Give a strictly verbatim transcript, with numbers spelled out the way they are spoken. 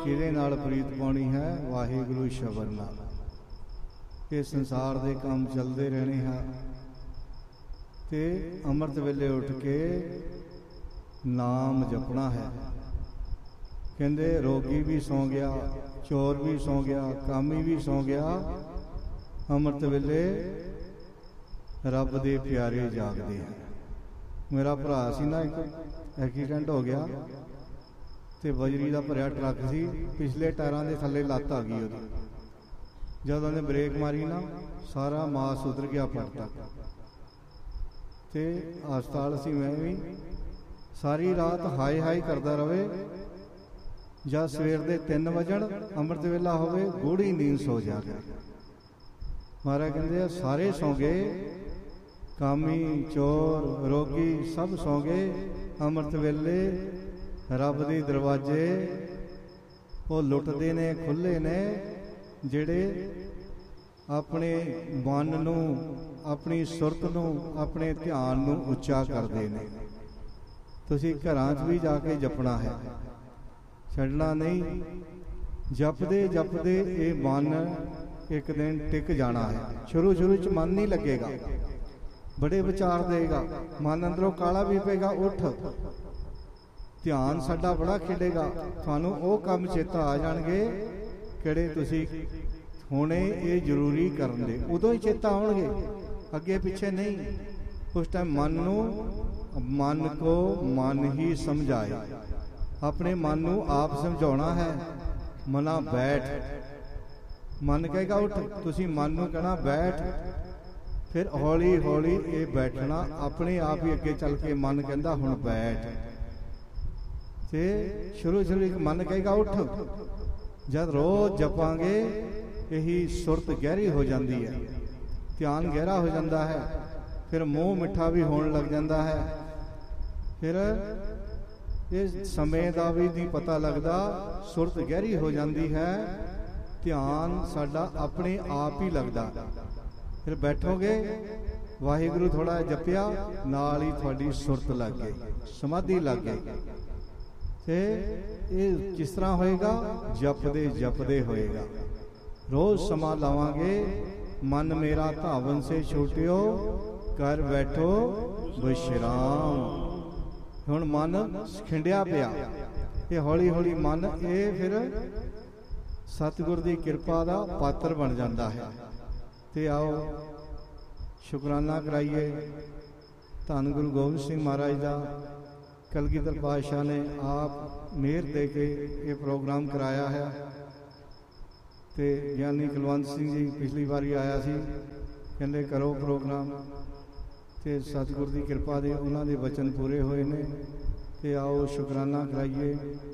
किहदे नाल प्रीत पाउणी है? वाहिगुरू शब्द नाल। ये संसार दे काम चलते रहने हैं ते अमृत वेले उठ के नाम जपना है। कहते रोगी भी सौ गया, चोर भी सौ गया, कामी भी सौ गया, अमृत वेले रब दे प्यारे जागते हैं। मेरा भरा सी ना एक एक्सीडेंट हो गया तो बजरी का भरिया ट्रक सी, पिछले टायरों के थले लत्त आ गई उहदी। जब उन्हें ब्रेक मारी ना सारा मास उतर गया फट तक। तो हस्पताल सी मैं भी सारी रात हाई हाई करता रहे, जब सवेर के तीन वजन अमृत वेला होवे गूढ़ी नींद सो जाए। महाराज कहते सारे सौ गए, कामी चोर रोगी सब सौ गए। अमृत वेले रब दे दरवाजे वो लुटते ने, खुले ने, जिहड़े अपने मन नूं, अपनी सुरत नूं, अपने ध्यान नूं उच्चा करते हैं। तुसीं घरां च भी जाके जपना है, छड्डना नहीं। जपदे जपदे ये मन एक दिन टिक जाना है। शुरू शुरू च मन नहीं लगेगा, बड़े विचार देगा, मन अंदरों काला भी पेगा। उठ ध्यान साडा बड़ा खेडेगा, थानू वो काम चेता आ जाणगे किहड़े तुसीं हुणे ये जरूरी करन दे, उदों ही चेता आउणगे, अगे पिछे नहीं। उस टाइम मन नू, मन को मन ही समझाए। अपने मन नू आप समझाउणा है। मना बैठ, मन कहेगा उठ, तुसीं मन नू कहना बैठ। फिर हौली हौली ये बैठना अपने आप ही अगे चल के मन कहता हुण बैठ। ते शुरू शुरू मन कहेगा उठ। जब रोज जपांगे यही सुरत गहरी हो जाती है, ध्यान गहरा हो जाता है, फिर मुँह मिठा भी होने लग जाता है। फिर इस समय का भी नहीं पता लगता, सुरत गहरी हो जाती है, ध्यान साडा अपने आप ही लगता। फिर बैठोगे वाहिगुरू थोड़ा जपिया, नाल ही थोड़ी सुरत लग गई, समाधि लग गई। ते ये किस तरह होएगा? जपदे जपदे होएगा। रोज समा लावांगे, मन मेरा धावन से छूटियो, कर बैठो विश्राम। हुण मन खिंडिया पिया, ये हौली हौली मन ये फिर सतगुर की कृपा का पात्र बन जाता है। तो आओ शुकराना कराइए धन गुरु गोबिंद सिंह महाराज का। कलगीधर पातशाह ने आप मेहर दे के ये प्रोग्राम कराया है। तो ज्ञानी कुलवंत सिंह जी पिछली बारी आया सी, कहते करो प्रोग्राम, तो सतगुर की कृपा दे उन्होंने वचन पूरे होए ने। तो आओ शुकराना कराइए।